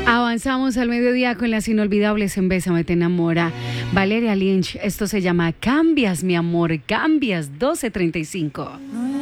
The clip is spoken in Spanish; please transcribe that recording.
Avanzamos al mediodía con las inolvidables en Bésame te enamora. Valeria Lynch, esto se llama Cambias, mi amor, cambias, 12:35.